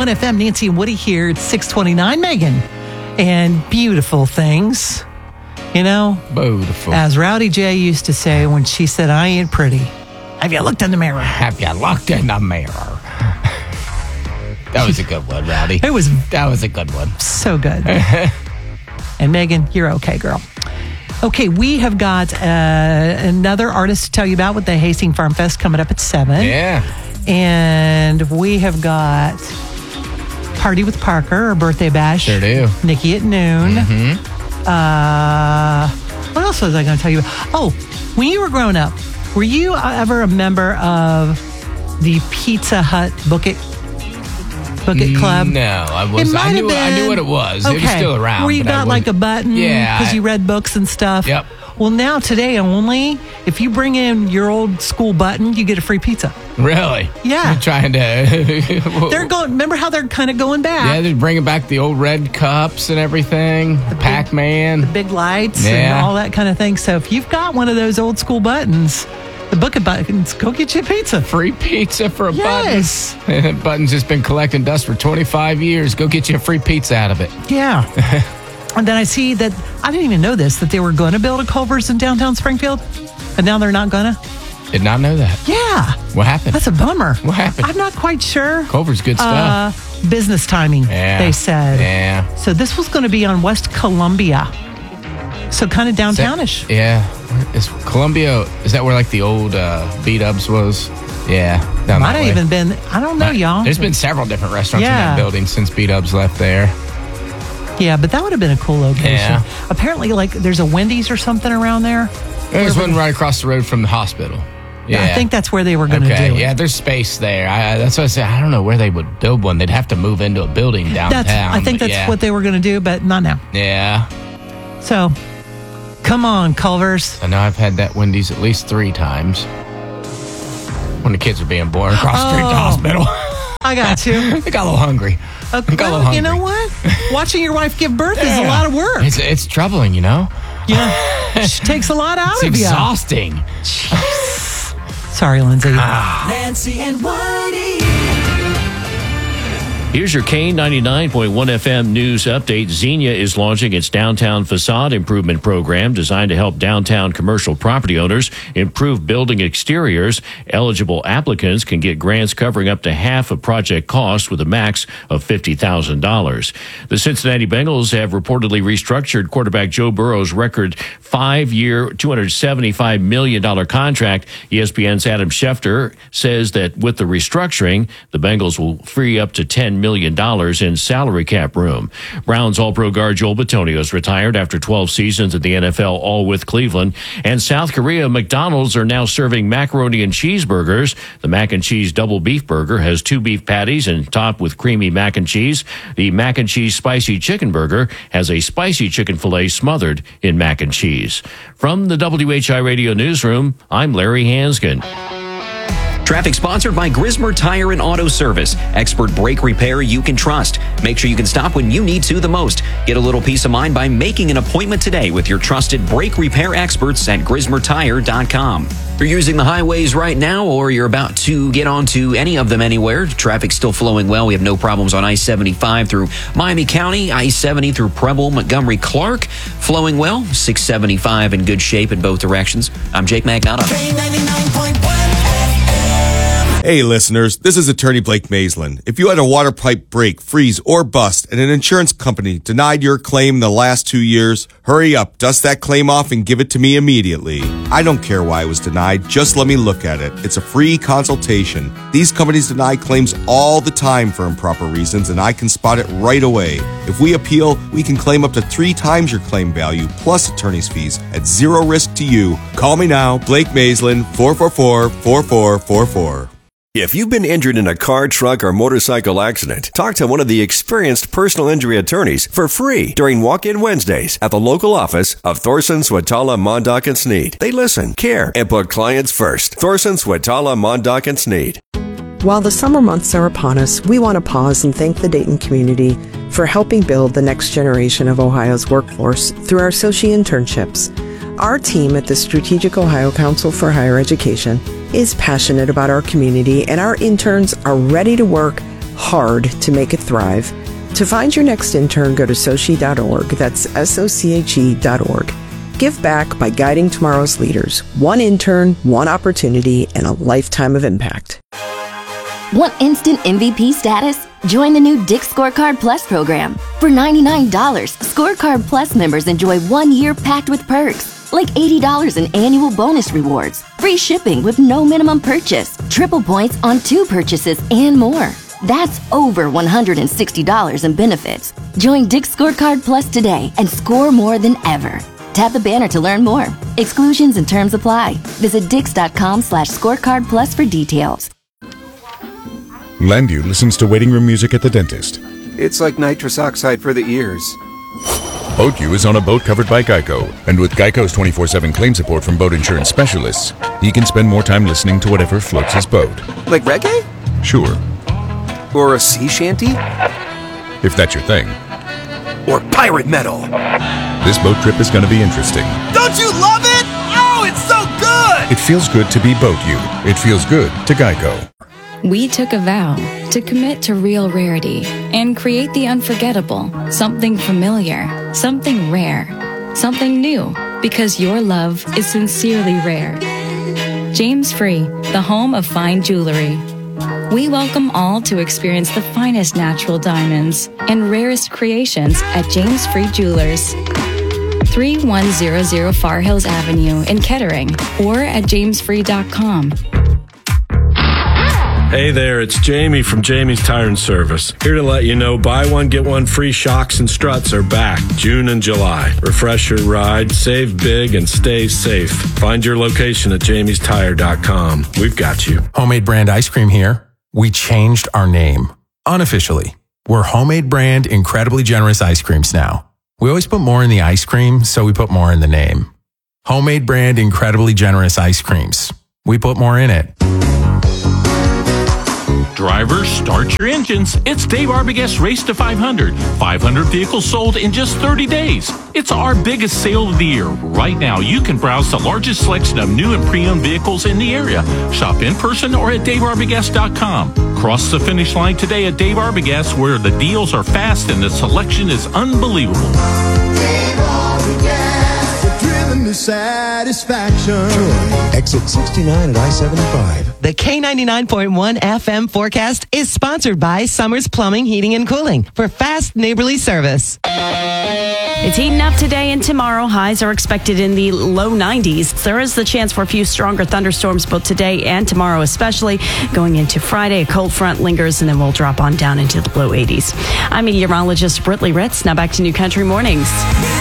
1FM, Nancy and Woody here. It's 6:29, Megan. And beautiful things, you know? Beautiful. As Rowdy J used to say when she said, I ain't pretty. Have you looked in the mirror? Have you looked in the mirror? That was a good one, Rowdy. That was a good one. so good. And Megan, you're okay, girl. Okay, we have got another artist to tell you about with the Hastings Farm Fest coming up at 7. Yeah. And we have got Party with Parker, or Birthday Bash. Sure do. Nikki at noon. Mm-hmm. What else was I going to tell you about? Oh, when you were growing up, were you ever a member of the Pizza Hut Book It Club? No, I was. I knew what it was. Okay. It was still around. Where you got like a button because you read books and stuff. Yep. Well, now today only, if you bring in your old school button, you get a free pizza. Really? Yeah. They're trying to. They're going. Remember how they're kind of going back? Yeah, they're bringing back the old red cups and everything. The Pac-Man, the big lights, and all that kind of thing. So if you've got one of those old school buttons, the Book It buttons, go get you a pizza. Free pizza for a yes. button. Button's just been collecting dust for 25 years. Go get you a free pizza out of it. Yeah. And then I see that, I didn't even know this, that they were going to build a Culver's in downtown Springfield, and now they're not going to. Did not know that. Yeah. What happened? That's a bummer. What happened? I'm not quite sure. Culver's good stuff. Business timing, they said. Yeah. So this was going to be on West Columbia. So kind of downtownish. Is Columbia, is that where like the old B-Dubs was? Yeah. Might have even been, I don't know, y'all. There's been several different restaurants in that building since B-Dubs left there. Yeah, but that would have been a cool location. Yeah. Apparently, like, there's a Wendy's or something around there. There's one right across the road from the hospital. Yeah. I think that's where they were going to do it. Yeah, there's space there. That's what I said. I don't know where they would build one. They'd have to move into a building downtown. I think that's what they were going to do, but not now. Yeah. So, come on, Culver's. I know I've had that Wendy's at least 3 times. When the kids were being born across the street to the hospital. I got you. I got a little hungry. Well, you know what? Watching your wife give birth is a lot of work. It's troubling, you know? Yeah. She takes a lot out of you. It's exhausting. Sorry, Lindsay. Nancy and Woody. Here's your K99.1 FM news update. Xenia is launching its downtown facade improvement program designed to help downtown commercial property owners improve building exteriors. Eligible applicants can get grants covering up to half of project costs with a max of $50,000. The Cincinnati Bengals have reportedly restructured quarterback Joe Burrow's record 5-year, $275 million contract. ESPN's Adam Schefter says that with the restructuring, the Bengals will free up to $10 million in salary cap room. Browns All-Pro guard Joel Bitonio is retired after 12 seasons at the NFL, all with Cleveland. And South Korea, McDonald's are now serving macaroni and cheeseburgers. The mac and cheese double beef burger has 2 beef patties and topped with creamy mac and cheese. The mac and cheese spicy chicken burger has a spicy chicken filet smothered in mac and cheese. From the WHI Radio Newsroom, I'm Larry Hanskin. Traffic sponsored by Grismer Tire and Auto Service. Expert brake repair you can trust. Make sure you can stop when you need to the most. Get a little peace of mind by making an appointment today with your trusted brake repair experts at GrismerTire.com. If you're using the highways right now or you're about to get onto any of them anywhere, traffic's still flowing well. We have no problems on I-75 through Miami County, I-70 through Preble, Montgomery, Clark. Flowing well. 675 in good shape in both directions. I'm Jake Magnotta. Hey listeners, this is attorney Blake Maislin. If you had a water pipe break, freeze, or bust and an insurance company denied your claim in the last 2 years, hurry up, dust that claim off and give it to me immediately. I don't care why it was denied, just let me look at it. It's a free consultation. These companies deny claims all the time for improper reasons and I can spot it right away. If we appeal, we can claim up to 3 times your claim value plus attorney's fees at zero risk to you. Call me now, Blake Maislin, 444-4444. If you've been injured in a car, truck, or motorcycle accident, talk to one of the experienced personal injury attorneys for free during Walk-In Wednesdays at the local office of Thorson, Swatala, Mondock, and Sneed. They listen, care, and put clients first. Thorson, Swatala, Mondock, and Sneed. While the summer months are upon us, we want to pause and thank the Dayton community for helping build the next generation of Ohio's workforce through our Soci internships. Our team at the Strategic Ohio Council for Higher Education is passionate about our community, and our interns are ready to work hard to make it thrive. To find your next intern, go to Sochi.org. That's SOCHE.org. Give back by guiding tomorrow's leaders. One intern, one opportunity, and a lifetime of impact. Want instant MVP status? Join the new Dick's Scorecard Plus program. For $99, Scorecard Plus members enjoy 1 year packed with perks, like $80 in annual bonus rewards, free shipping with no minimum purchase, triple points on 2 purchases, and more. That's over $160 in benefits. Join Dick's Scorecard Plus today and score more than ever. Tap the banner to learn more. Exclusions and terms apply. Visit dix.com/scorecard plus for details. Landu listens to waiting room music at the dentist. It's like nitrous oxide for the ears. BoatU is on a boat covered by Geico, and with Geico's 24/7 claim support from boat insurance specialists, he can spend more time listening to whatever floats his boat. Like reggae? Sure. Or a sea shanty? If that's your thing. Or pirate metal? This boat trip is going to be interesting. Don't you love it? Oh, it's so good! It feels good to be BoatU. It feels good to Geico. We took a vow to commit to real rarity and create the unforgettable, something familiar, something rare, something new, because your love is sincerely rare. James Free, the home of fine jewelry. We welcome all to experience the finest natural diamonds and rarest creations at James Free Jewelers. 3100 Far Hills Avenue in Kettering or at jamesfree.com. Hey there, it's Jamie from Jamie's Tire and Service. Here to let you know buy one, get one free shocks and struts are back June and July. Refresh your ride, save big, and stay safe. Find your location at jamiestire.com. We've got you. Homemade brand ice cream here. We changed our name. Unofficially. We're Homemade brand incredibly generous ice creams now. We always put more in the ice cream, so we put more in the name. Homemade brand incredibly generous ice creams. We put more in it. Drivers, start your engines. It's Dave Arbogast Race to 500. 500 vehicles sold in just 30 days. It's our biggest sale of the year. Right now, you can browse the largest selection of new and pre-owned vehicles in the area. Shop in person or at davearbogast.com. Cross the finish line today at Dave Arbogast, where the deals are fast and the selection is unbelievable. Dave Arbogast, driven to satisfaction. Exit 69 at I-75. The K99.1 FM forecast is sponsored by Summers Plumbing, Heating, and Cooling for fast neighborly service. It's heating up today and tomorrow. Highs are expected in the low 90s. There is the chance for a few stronger thunderstorms both today and tomorrow, especially going into Friday. A cold front lingers and then we'll drop on down into the low 80s. I'm meteorologist Britley Ritz. Now back to New Country Mornings.